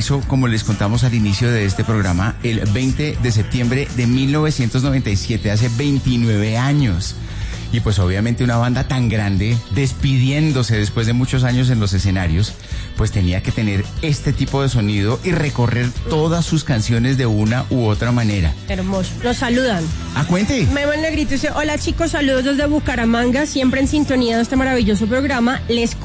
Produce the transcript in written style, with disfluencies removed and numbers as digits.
hizo, como les contamos al inicio de este programa, el 20 de septiembre de 1997, hace 29 años. Y pues obviamente una banda tan grande, despidiéndose después de muchos años en los escenarios, pues tenía que tener este tipo de sonido y recorrer todas sus canciones de una u otra manera. Hermoso. Nos saludan. Cuente. Memo el Negrito dice, hola chicos, saludos desde Bucaramanga, siempre en sintonía de este maravilloso programa. Les